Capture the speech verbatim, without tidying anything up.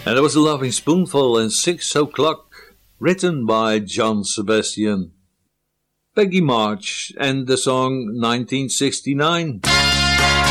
And there was a Loving Spoonful and Six O'Clock, written by John Sebastian. Peggy March and the song nineteen sixty-nine.